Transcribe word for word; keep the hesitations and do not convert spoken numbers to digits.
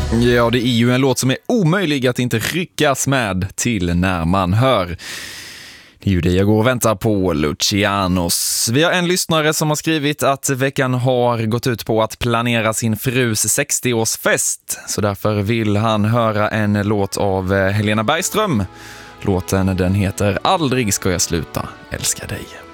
Ja, det är ju en låt som är omöjlig att inte ryckas med till när man hör. Det är ju det jag går och väntar på, Lucianos. Vi har en lyssnare som har skrivit att veckan har gått ut på att planera sin frus sextioårsfest. Så därför vill han höra en låt av Helena Bergström. Låten den heter Aldrig ska jag sluta älska dig.